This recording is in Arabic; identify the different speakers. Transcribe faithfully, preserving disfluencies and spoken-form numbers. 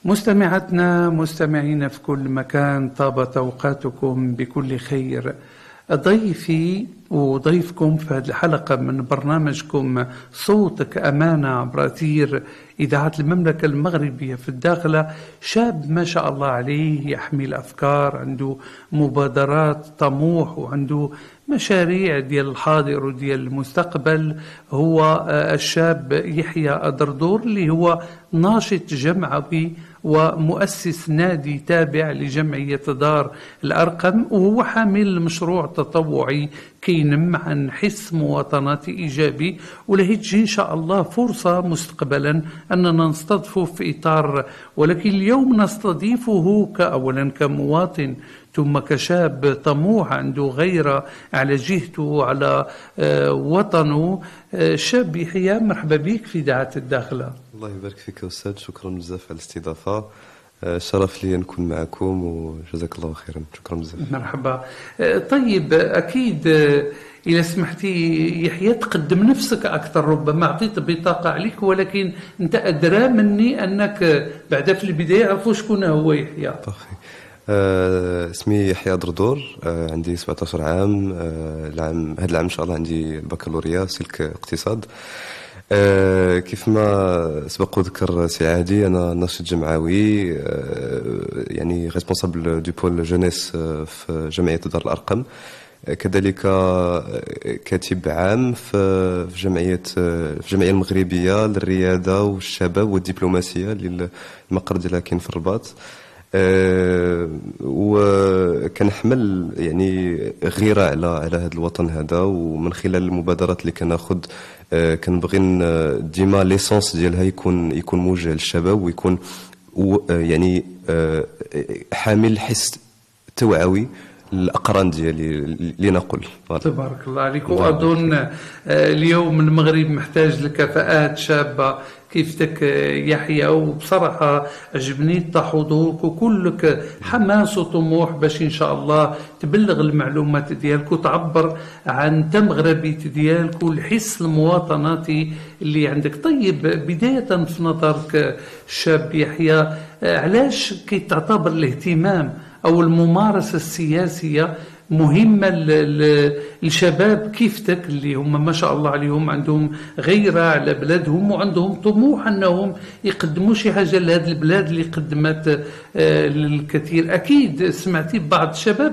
Speaker 1: مستمعاتنا مستمعين في كل مكان، طابت أوقاتكم بكل خير. ضيفي وضيفكم في هذه الحلقة من برنامجكم صوتك أمانة عبر أثير إذاعة المملكة المغربية في الداخلة، شاب ما شاء الله عليه، يحمل أفكار، عنده مبادرات، طموح، وعنده مشاريع ديال الحاضر وديال المستقبل. هو الشاب يحيى أدردور اللي هو ناشط جمعوي ومؤسس نادي تابع لجمعية دار الأرقم، وهو حامل مشروع تطوعي كينم عن حس مواطناتي إيجابي، ولهي تجي إن شاء الله فرصة مستقبلا أننا نستضيفه في إطار، ولكن اليوم نستضيفه كأولا كمواطن ثم كشاب طموح عنده غيرة على جهته على وطنه. شاب يحيى، مرحبا بك في إذاعة الداخلة.
Speaker 2: الله يبارك فيك أستاذ، شكرا بزاف على الاستضافة، شرف لي نكون معكم وجزاك الله خيرا، شكرا بزاف.
Speaker 1: مرحبا. طيب أكيد إذا سمحتي يحيى تقدم نفسك أكثر، ربما أعطيت بطاقة عليك ولكن أنت أدرى مني أنك بعد في البداية عرفوا شكون هو يحيى.
Speaker 2: آه اسمي يحيى أدردور، آه عندي سبعة عشر عام، آه العام هذا العام إن شاء الله عندي البكالوريا سلك اقتصاد. آه كيف ما سبق وذكر سي عادي، أنا ناشط جمعوي، آه يعني ريسبونسابل دو بول جونيس في جمعية دار الأرقم، آه كذلك كاتب عام في جمعية في الجمعية المغربية للريادة والشباب والدبلوماسية اللي المقر ديالها كاين في الرباط. أه وكنحمل يعني غيرة على على هذا الوطن هذا، ومن خلال المبادرات اللي كناخذ أه كنبغي ديما ليسونس ديالها يكون يكون موجه للشباب، ويكون يعني أه حامل حس توعوي الأقران ديالي لنقل.
Speaker 1: تبارك الله عليك. وأظن اليوم المغرب محتاج لكفاءات شابة كيفتك يحيى، وبصراحة عجبني حضورك وكلك حماس وطموح باش إن شاء الله تبلغ المعلومات ديالك وتعبر عن تمغربية ديالك والحس المواطناتي اللي عندك. طيب بداية في نظرك شاب يحيى، علاش كي تعتبر الاهتمام أو الممارسة السياسية مهمة للشباب كيفتك اللي هم ما شاء الله عليهم عندهم غيرة على بلادهم وعندهم طموح أنهم يقدموا شي حاجة لهذه البلاد اللي قدمت للكثير؟ أكيد سمعتي بعض الشباب